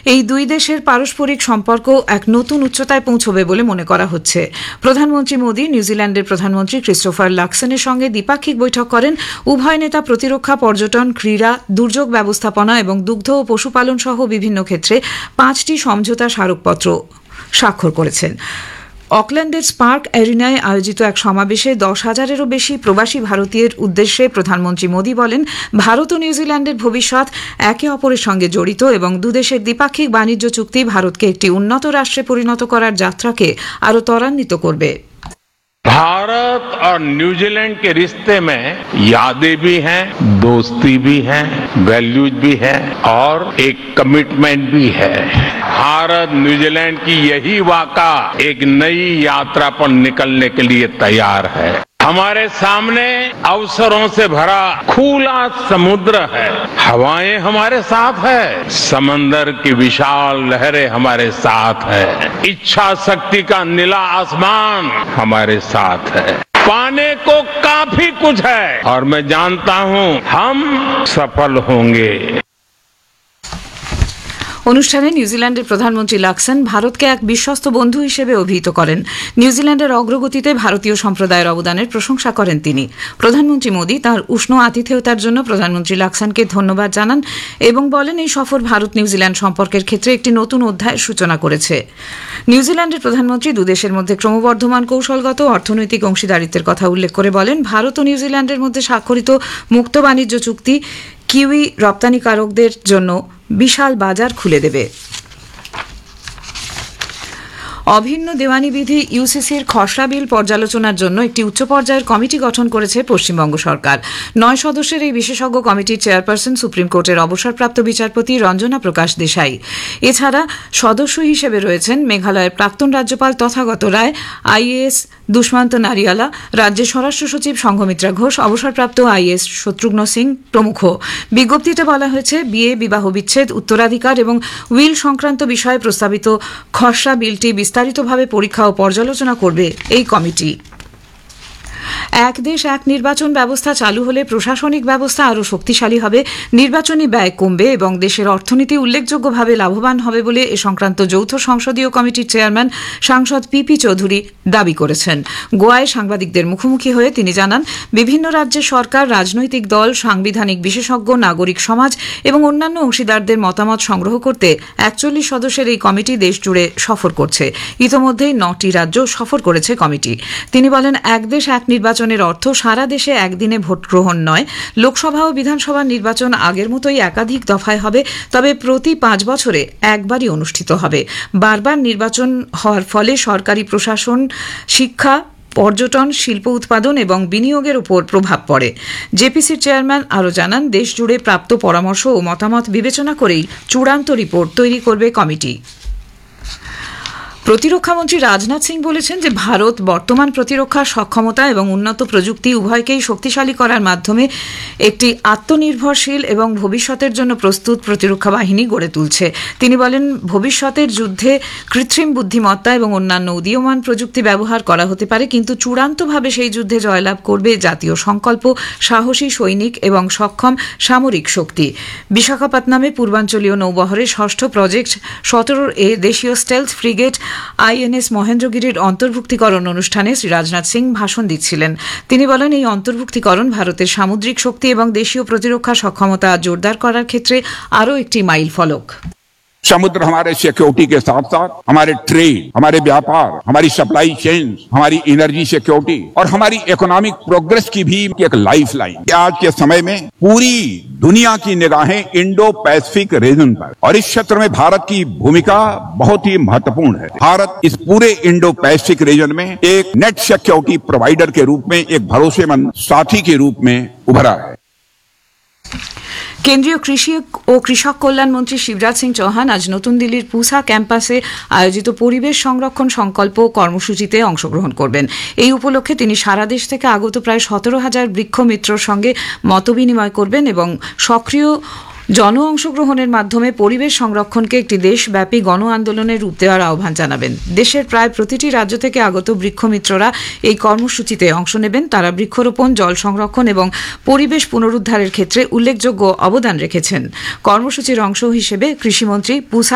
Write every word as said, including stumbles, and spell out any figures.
এই দুই দেশের পারস্পরিক সম্পর্ক এক নতুন উচ্চতায় পৌঁছবে বলে মনে করা হচ্ছে। প্রধানমন্ত্রী মোদী নিউজিল্যান্ডের প্রধানমন্ত্রী ক্রিস্টোফার লাক্সনের সঙ্গে দ্বিপাক্ষিক বৈঠক করেন। উভয় নেতা প্রতিরক্ষা, পর্যটন, ক্রীড়া, দুর্যোগ ব্যবস্থাপনা এবং দুগ্ধ ও পশুপালন সহ বিভিন্ন ক্ষেত্রে পাঁচটি সমঝোতা স্মারকপত্র স্বাক্ষর করেছেন। অকল্যান্ডের স্পার্ক অ্যারিনায় আয়োজিত এক সমাবেশে দশ হাজারেরও বেশি প্রবাসী ভারতীয়ের উদ্দেশ্যে প্রধানমন্ত্রী মোদী বলেন, ভারত ও নিউজিল্যান্ডের ভবিষ্যৎ একে অপরের সঙ্গে জড়িত এবং দুদেশের দ্বিপাক্ষিক বাণিজ্য চুক্তি ভারতকে একটি উন্নত রাষ্ট্রে পরিণত করার যাত্রাকে আরও ত্বরান্বিত করবে। भारत और न्यूजीलैंड के रिश्ते में यादें भी हैं, दोस्ती भी है, वैल्यूज भी है और एक कमिटमेंट भी है। भारत न्यूजीलैंड की यही वाक़ा एक नई यात्रा पर निकलने के लिए तैयार है। हमारे सामने अवसरों से भरा खुला समुद्र है, हवाएं हमारे साथ है, समंदर की विशाल लहरें हमारे साथ है, इच्छा शक्ति का नीला आसमान हमारे साथ है। पाने को काफी कुछ है और मैं जानता हूं हम सफल होंगे। অনুষ্ঠানে নিউজিল্যান্ডের প্রধানমন্ত্রী লাক্সন ভারতকে এক বিশ্বস্ত বন্ধু হিসেবে অভিহিত করেন। নিউজিল্যান্ডের অগ্রগতিতে ভারতীয় সম্প্রদায়ের অবদানের প্রশংসা করেন তিনি। প্রধানমন্ত্রী মোদী তাঁর উষ্ণ আতিথেয়তার জন্য প্রধানমন্ত্রী লাক্সনকে ধন্যবাদ জানান এবং বলেন, এই সফর ভারত নিউজিল্যান্ড সম্পর্কের ক্ষেত্রে একটি নতুন অধ্যায়ের সূচনা করেছে। নিউজিল্যান্ডের প্রধানমন্ত্রী দুদেশের মধ্যে ক্রমবর্ধমান কৌশলগত অর্থনৈতিক অংশীদারিত্বের কথা উল্লেখ করে বলেন, ভারত ও নিউজিল্যান্ডের মধ্যে স্বাক্ষরিত মুক্ত বাণিজ্য চুক্তি কিউই রপ্তানিকারকদের জন্য বিশাল বাজার খুলে দেবে। অভিন্ন দেওয়ানি বিধি ইউসিসির খসড়া বিল পর্যালোচনার জন্য একটি উচ্চ পর্যায়ের কমিটি গঠন করেছে পশ্চিমবঙ্গ সরকার। নয় সদস্যের এই বিশেষজ্ঞ কমিটির চেয়ারপারসন সুপ্রিম কোর্টের অবসরপ্রাপ্ত বিচারপতি রঞ্জনা প্রকাশ দেশাই। এছাড়া সদস্য হিসেবে রয়েছেন মেঘালয়ের প্রাক্তন রাজ্যপাল তথাগত রায়, আইএএস দুষ্মন্ত নারিয়ালা, রাজ্যের স্বরাষ্ট্র সচিব সংঘমিত্রা ঘোষ, অবসরপ্রাপ্ত আইএএস শত্রুঘ্ন সিং প্রমুখ। বিজ্ঞপ্তিতে বলা হয়েছে, বিয়ে, বিবাহ বিচ্ছেদ, উত্তরাধিকার এবং উইল সংক্রান্ত বিষয়ে প্রস্তাবিত খসড়া বিলটি বিস্তারিতভাবে পরীক্ষা ও পর্যালোচনা করবে এই কমিটি। এক দেশ এক নির্বাচন ব্যবস্থা চালু হলে প্রশাসনিক ব্যবস্থা আরও শক্তিশালী হবে, নির্বাচনী ব্যয় কমবে এবং দেশের অর্থনীতি উল্লেখযোগ্যভাবে লাভবান হবে বলে এ সংক্রান্ত যৌথ সংসদীয় কমিটির চেয়ারম্যান সাংসদ পিপি চৌধুরী দাবি করেছেন। গোয়ায় সাংবাদিকদের মুখোমুখি হয়ে তিনি জানান, বিভিন্ন রাজ্যের সরকার, রাজনৈতিক দল, সাংবিধানিক বিশেষজ্ঞ, নাগরিক সমাজ এবং অন্যান্য অংশীদারদের মতামত সংগ্রহ করতে একচল্লিশ সদস্যের এই কমিটি দেশ জুড়ে সফর করছে। ইতোমধ্যেই নটি রাজ্য সফর করেছে কমিটি। তিনি বলেন, এক দেশ এক নির্বাচনের অর্থ সারা দেশে একদিনে ভোট গ্রহণ নয়। লোকসভা ও বিধানসভা নির্বাচন আগের মতোই একাধিক দফায় হবে, তবে প্রতি পাঁচ বছরে একবারই অনুষ্ঠিত হবে। বারবার নির্বাচন হওয়ার ফলে সরকারি প্রশাসন, শিক্ষা, পর্যটন, শিল্প উৎপাদন এবং বিনিয়োগের উপর প্রভাব পড়ে। জেপিসির চেয়ারম্যান আরও জানান, দেশ জুড়ে প্রাপ্ত পরামর্শ ও মতামত বিবেচনা করেই চূড়ান্ত রিপোর্ট তৈরি করবে কমিটি। প্রতিরক্ষামন্ত্রী রাজনাথ সিং বলেছেন যে ভারত বর্তমান প্রতিরক্ষা সক্ষমতা এবং উন্নত প্রযুক্তি উভয়কেই শক্তিশালী করার মাধ্যমে একটি আত্মনির্ভরশীল এবং ভবিষ্যতের জন্য প্রস্তুত প্রতিরক্ষা বাহিনী গড়ে তুলছে। তিনি বলেন, ভবিষ্যতের যুদ্ধে কৃত্রিম বুদ্ধিমত্তা এবং অন্যান্য উদীয়মান প্রযুক্তি ব্যবহার করা হতে পারে, কিন্তু চূড়ান্তভাবে সেই যুদ্ধে জয়লাভ করবে জাতীয় সংকল্প, সাহসী সৈনিক এবং সক্ষম সামরিক শক্তি। বিশাখাপত্তনমে পূর্বাঞ্চলীয় নৌবহরের ষষ্ঠ প্রজেক্ট সতেরো এ দেশীয় স্টেলথ ফ্রিগেট আইএনএস মহেন্দ্রগিরির অন্তর্ভুক্তিকরণ অনুষ্ঠানে শ্রী রাজনাথ সিং ভাষণ দিচ্ছিলেন। তিনি বলেন, এই অন্তর্ভুক্তিকরণ ভারতের সামুদ্রিক শক্তি এবং দেশীয় প্রতিরক্ষা সক্ষমতা জোরদার করার ক্ষেত্রে আরও একটি মাইল ফলক। समुद्र हमारे सिक्योरिटी के साथ साथ हमारे ट्रेड, हमारे व्यापार, हमारी सप्लाई चेन, हमारी एनर्जी सिक्योरिटी और हमारी इकोनॉमिक प्रोग्रेस की भी एक लाइफ लाइन। आज के समय में पूरी दुनिया की निगाहें इंडो पैसिफिक रीजन पर और इस क्षेत्र में भारत की भूमिका बहुत ही महत्वपूर्ण है। भारत इस पूरे इंडो पैसिफिक रीजन में एक नेट सिक्योरिटी प्रोवाइडर के रूप में, एक भरोसेमंद साथी के रूप में उभरा है। কেন্দ্রীয় কৃষি ও কৃষক কল্যাণ মন্ত্রী শিবরাজ সিং চৌহান আজ নতুন দিল্লির পুসা ক্যাম্পাসে আয়োজিত পরিবেশ সংরক্ষণ সংকল্প কর্মসূচিতে অংশগ্রহণ করবেন। এই উপলক্ষে তিনি সারা দেশ থেকে আগত প্রায় সতেরো হাজার বৃক্ষ মিত্রর সঙ্গে মতবিনিময় করবেন এবং সক্রিয় জন অংশগ্রহণের মাধ্যমে পরিবেশ সংরক্ষণকে একটি দেশব্যাপী গণ আন্দোলনের রূপ দেওয়ার আহ্বান জানাবেন। দেশের প্রায় প্রতিটি রাজ্য থেকে আগত বৃক্ষমিত্ররা এই কর্মসূচিতে অংশ নেবেন। তারা বৃক্ষরোপণ, জল সংরক্ষণ এবং পরিবেশ পুনরুদ্ধারের ক্ষেত্রে উল্লেখযোগ্য অবদান রেখেছেন। কর্মসূচির অংশ হিসেবে কৃষিমন্ত্রী পুসা